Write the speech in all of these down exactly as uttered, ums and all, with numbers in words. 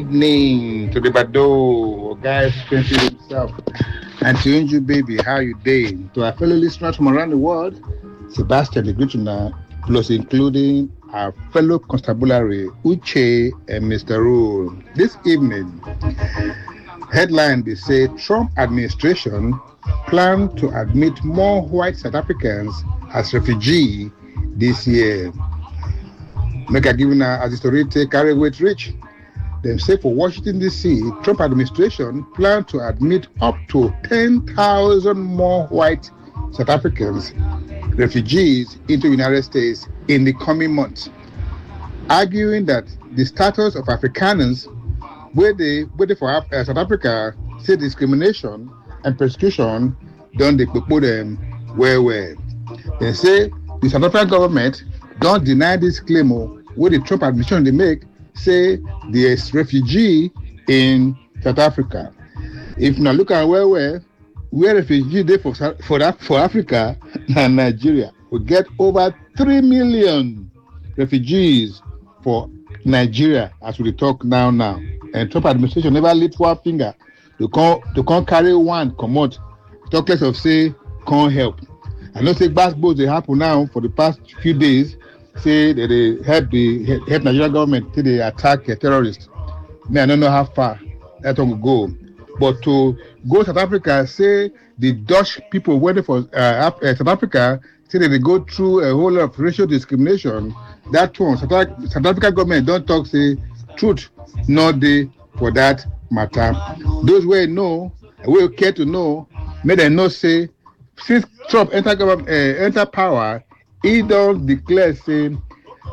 Evening to the Bado, guys, Spencer himself, and to Unju Baby, how you doing? To our fellow listeners from around the world, Sebastian the Grituna, plus including our fellow constabulary, Uche and Mister Rule. This evening, headline they say Trump administration plan to admit more white South Africans as refugee this year. Make a given as the story take carry weight rich. Them say for Washington, D C, Trump administration plan to admit up to ten thousand more white South Africans, refugees, into the United States in the coming months, arguing that the status of Afrikaners, where they waiting for uh, South Africa, say discrimination and persecution, don't they put them where where. They say the South African government don't deny this claim where the Trump administration they make, say there's refugee in South Africa. If now look at where where where refugee there for for that for Africa and Nigeria, we get over three million refugees for Nigeria as we talk now now. And Trump administration never lift one finger to come to come carry one come out. Talk less of say can't help. I know say basketballs they happen now for the past few days. Say that they help the help Nigerian government till they attack a terrorist. Me, I don't know how far that one will go. But to go South Africa, say the Dutch people waiting for uh, uh, South Africa, say that they go through a whole lot of racial discrimination. That one, South, South African government don't talk say truth, not they for that matter. Those who know, will care to know, may they know say since Trump enter government, uh, enter power. He don't declare saying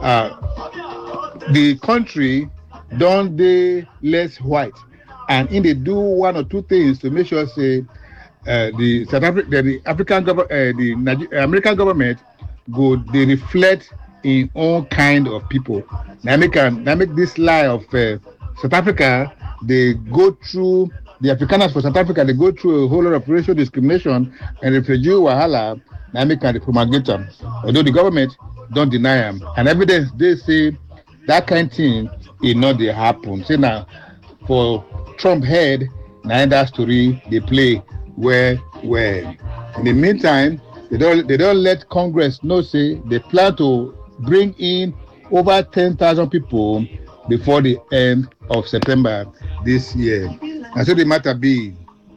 uh, the country don't they less white, and in they do one or two things to make sure say uh, the South Africa, the African government, uh, the Niger- American government go they reflect in all kind of people. Now make now make this lie of uh, South Africa they go through the Afrikaners for South Africa they go through a whole lot of racial discrimination and refugee wahala. Now make the promulgate them. Although the government don't deny them. And evidence they say that kind of thing is not they happen. Say now for Trump head, now that story they play where where. In the meantime, they don't they don't let Congress know say they plan to bring in over ten thousand people before the end of September this year. And so the matter be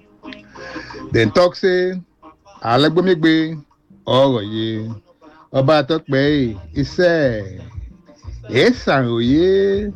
then talk say Alagbomigbe ọ̀rọ̀ yìí ọba àtọ́pẹ́ iṣẹ́ ẹ̀sán òye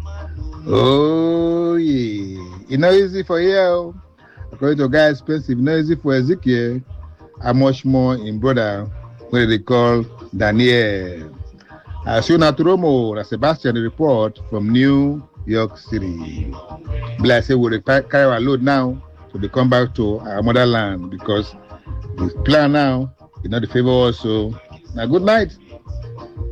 òye e no easy for here according to guy expensive no easy for Ezekiel how much more in brother wey they call Daniel. As you Naturomo na Sebastian report from New York City. Be like say we carry our load now to so come back to our motherland because the plan now is not the favor also. Now good night.